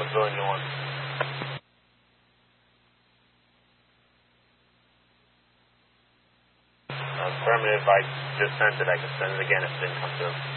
Charlottesville and North. Affirmative, I just sent it. I can send it again if it didn't come through.